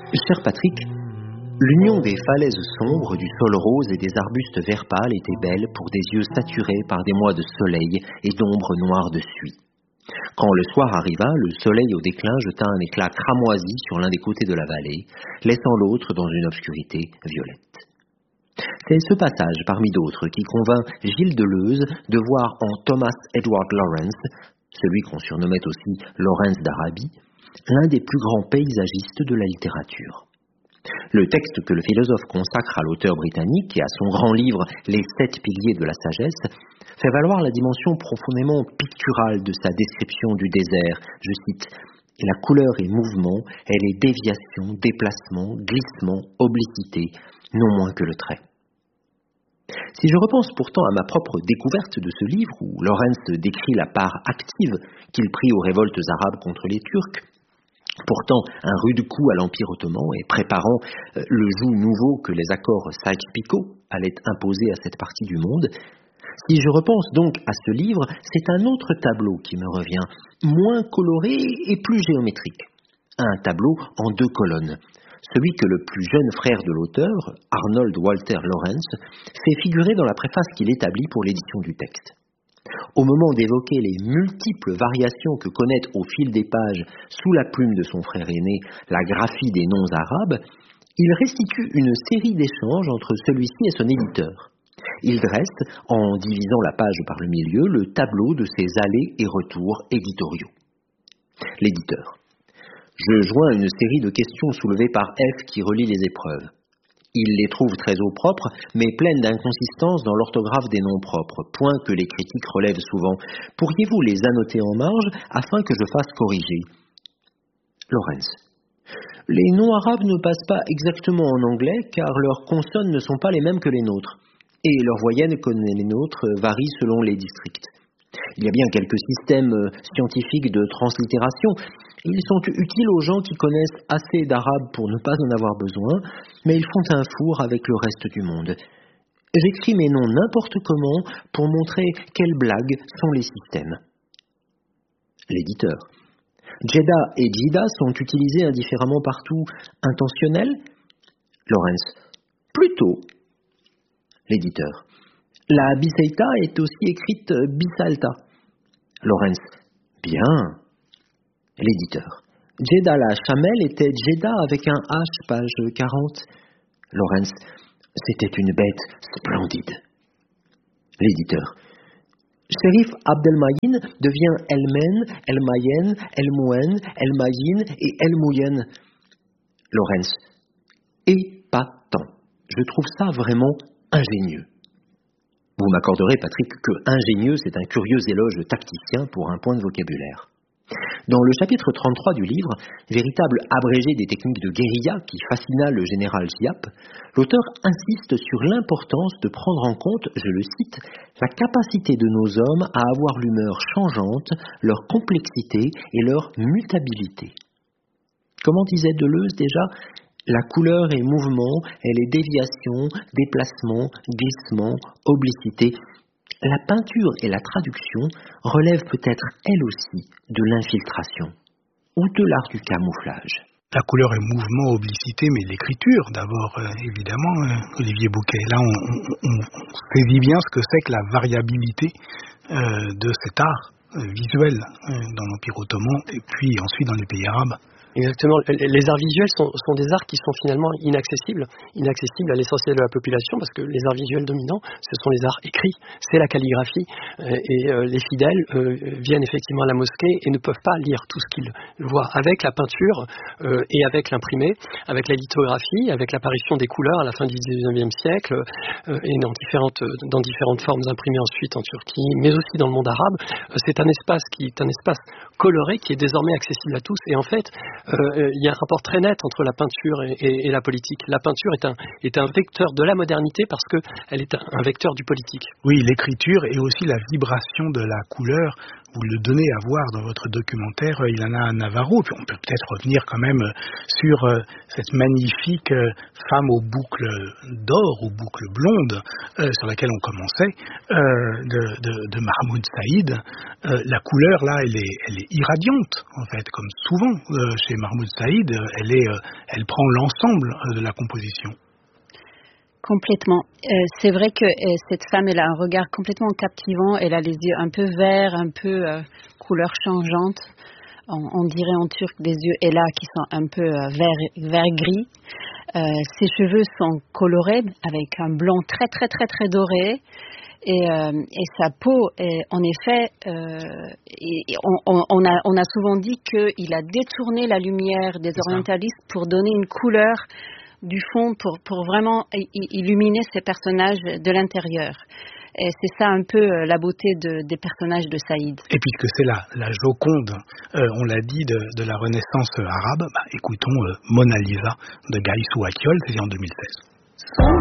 Cher Patrick, l'union des falaises sombres, du sol rose et des arbustes vert pâle était belle pour des yeux saturés par des mois de soleil et d'ombre noire de suie. Quand le soir arriva, le soleil au déclin jeta un éclat cramoisi sur l'un des côtés de la vallée, laissant l'autre dans une obscurité violette. C'est ce passage, parmi d'autres, qui convainc Gilles Deleuze de voir en Thomas Edward Lawrence, celui qu'on surnommait aussi Lawrence d'Arabie, l'un des plus grands paysagistes de la littérature. Le texte que le philosophe consacre à l'auteur britannique et à son grand livre « Les 7 piliers de la sagesse » fait valoir la dimension profondément picturale de sa description du désert. Je cite « La couleur et mouvement, elle est déviation, déplacement, glissement, obliquité, non moins que le trait. » Si je repense pourtant à ma propre découverte de ce livre, où Lawrence décrit la part active qu'il prit aux révoltes arabes contre les Turcs, portant un rude coup à l'Empire ottoman et préparant le joug nouveau que les accords Sykes-Picot allaient imposer à cette partie du monde, si je repense donc à ce livre, c'est un autre tableau qui me revient, moins coloré et plus géométrique. Un tableau en 2 colonnes. Celui que le plus jeune frère de l'auteur, Arnold Walter Lawrence, fait figurer dans la préface qu'il établit pour l'édition du texte. Au moment d'évoquer les multiples variations que connaît au fil des pages, sous la plume de son frère aîné, la graphie des noms arabes, il restitue une série d'échanges entre celui-ci et son éditeur. Il dresse, en divisant la page par le milieu, le tableau de ses allers et retours éditoriaux. L'éditeur. Je joins une série de questions soulevées par F qui relie les épreuves. Il les trouve très au propre, mais pleines d'inconsistances dans l'orthographe des noms propres, point que les critiques relèvent souvent. Pourriez-vous les annoter en marge afin que je fasse corriger? Lawrence. Les noms arabes ne passent pas exactement en anglais, car leurs consonnes ne sont pas les mêmes que les nôtres, et leur voyelle, comme les nôtres, varie selon les districts. Il y a bien quelques systèmes scientifiques de translittération. Ils sont utiles aux gens qui connaissent assez d'arabe pour ne pas en avoir besoin, mais ils font un four avec le reste du monde. J'écris mes noms n'importe comment pour montrer quelles blagues sont les systèmes. L'éditeur. Jeddah et Jida sont utilisés indifféremment partout. Intentionnels? Lawrence. Plutôt. L'éditeur. La Biseita est aussi écrite Bisalta. Lawrence. Bien. L'éditeur. Jeddah la Chamel était Jeddah avec un H, page 40. Lawrence. C'était une bête splendide. L'éditeur. Shérif Abdelmayin devient Elmen, Elmayen, Elmouen, Elmayin et Elmouyen. Lawrence. Épatant. Je trouve ça vraiment ingénieux. Vous m'accorderez, Patrick, que ingénieux, c'est un curieux éloge tacticien pour un point de vocabulaire. Dans le chapitre 33 du livre, véritable abrégé des techniques de guérilla qui fascina le général Giap, l'auteur insiste sur l'importance de prendre en compte, je le cite, la capacité de nos hommes à avoir l'humeur changeante, leur complexité et leur mutabilité. Comment disait Deleuze déjà ? La couleur et mouvement, elle est déviation, déplacement, glissement, obliquité. La peinture et la traduction relèvent peut-être elles aussi de l'infiltration ou de l'art du camouflage. La couleur et mouvement, oblicité, mais l'écriture d'abord, évidemment, Olivier Bouquet. Là, on saisit bien ce que c'est que la variabilité de cet art visuel dans l'Empire ottoman et puis ensuite dans les pays arabes. Exactement. Les arts visuels sont des arts qui sont finalement inaccessibles à l'essentiel de la population, parce que les arts visuels dominants, ce sont les arts écrits, c'est la calligraphie, et les fidèles viennent effectivement à la mosquée et ne peuvent pas lire tout ce qu'ils voient. Avec la peinture et avec l'imprimé, avec la lithographie, avec l'apparition des couleurs à la fin du XIXe siècle, et dans différentes formes imprimées ensuite en Turquie, mais aussi dans le monde arabe, c'est un espace qui est un espace coloré qui est désormais accessible à tous. Et en fait, il y a un rapport très net entre la peinture et la politique. La peinture est un vecteur de la modernité parce qu'elle est un vecteur du politique. Oui, l'écriture et aussi la vibration de la couleur vous le donnez à voir dans votre documentaire Ilana Navarro. Puis on peut peut-être revenir quand même sur cette magnifique femme aux boucles d'or, aux boucles blondes, sur laquelle on commençait, de Mahmoud Saïd. La couleur là, elle est irradiante en fait, comme souvent chez Mahmoud Saïd, elle prend l'ensemble de la composition. Complètement. C'est vrai que cette femme, elle a un regard complètement captivant. Elle a les yeux un peu verts, un peu couleur changeante. On dirait en turc des yeux Ela qui sont un peu vert-gris. Ses cheveux sont colorés avec un blond très très très très doré. Et sa peau, en effet, on a souvent dit qu'il a détourné la lumière des orientalistes pour donner une couleur du fond pour vraiment illuminer ces personnages de l'intérieur. Et c'est ça un peu la beauté des personnages de Saïd. Et puisque c'est la Joconde, on l'a dit, de la Renaissance arabe, écoutons Mona Lisa de Gaïsou Akιol, c'était en 2016.